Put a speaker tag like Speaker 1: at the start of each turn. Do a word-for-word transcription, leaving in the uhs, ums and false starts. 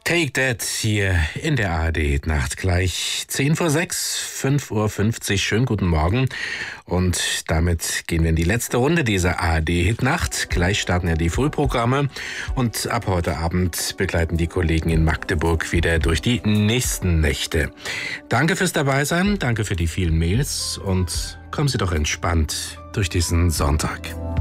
Speaker 1: Take That hier in der A R D-Nacht. Gleich zehn vor sechs, fünf Uhr fünfzig. Schönen guten Morgen. Und damit gehen wir in die letzte Runde dieser A R D-Hit-Nacht. Gleich starten ja die Frühprogramme. Und ab heute Abend begleiten die Kollegen in Magdeburg wieder durch die nächsten Nächte. Danke fürs Dabeisein. Danke für die vielen Mails. Und kommen Sie doch entspannt durch diesen Sonntag.